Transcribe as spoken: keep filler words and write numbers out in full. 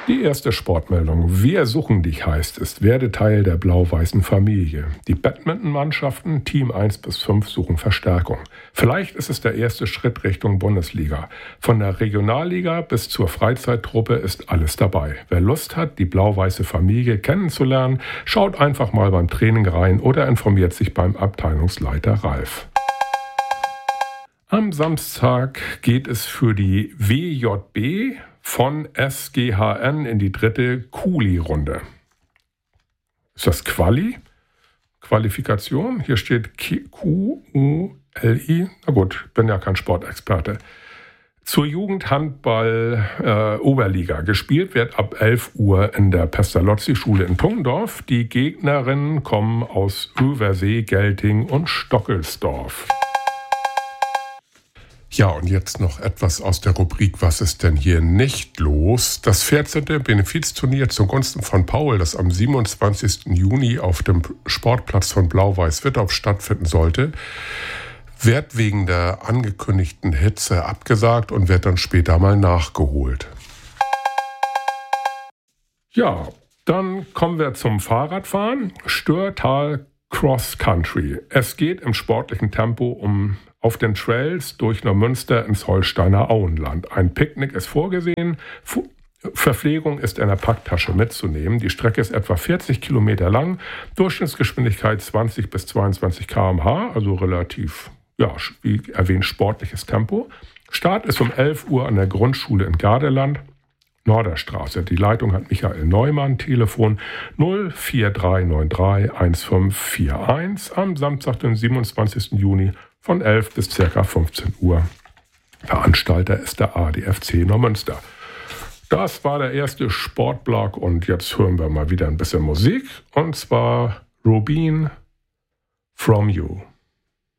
Die erste Sportmeldung. Wir suchen dich, heißt es. Werde Teil der blau-weißen Familie. Die Badmintonmannschaften Team eins bis fünf suchen Verstärkung. Vielleicht ist es der erste Schritt Richtung Bundesliga. Von der Regionalliga bis zur Freizeittruppe ist alles dabei. Wer Lust hat, die blau-weiße Familie kennenzulernen, schaut einfach mal beim Training rein oder informiert sich beim Abteilungsleiter Ralf. Am Samstag geht es für die W J B von S G H N in die dritte Kuli-Runde. Ist das Quali? Qualifikation? Hier steht Q U L I. Na gut, bin ja kein Sportexperte. Zur Jugendhandball äh, Oberliga. Gespielt wird ab elf Uhr in der Pestalozzi-Schule in Pungdorf. Die Gegnerinnen kommen aus Översee, Gelting und Stockelsdorf. Ja, und jetzt noch etwas aus der Rubrik Was ist denn hier nicht los? Das vierzehnte Benefizturnier zugunsten von Paul, das am siebenundzwanzigsten Juni auf dem Sportplatz von Blau-Weiß-Wittorf stattfinden sollte, wird wegen der angekündigten Hitze abgesagt und wird dann später mal nachgeholt. Ja, dann kommen wir zum Fahrradfahren. Störtal Cross Country. Es geht im sportlichen Tempo um auf den Trails durch Neumünster ins Holsteiner Auenland. Ein Picknick ist vorgesehen. Fu- Verpflegung ist in der Packtasche mitzunehmen. Die Strecke ist etwa vierzig Kilometer lang. Durchschnittsgeschwindigkeit zwanzig bis zweiundzwanzig Kilometer pro Stunde, also relativ, ja, wie erwähnt, sportliches Tempo. Start ist um elf Uhr an der Grundschule in Gardeland, Norderstraße. Die Leitung hat Michael Neumann, Telefon null vier drei neun drei eins fünf vier eins, am Samstag, den siebenundzwanzigsten Juni von elf bis ca. fünfzehn Uhr. Veranstalter ist der A D F C Neumünster. Das war der erste Sportblog und jetzt hören wir mal wieder ein bisschen Musik, und zwar Rubin From You.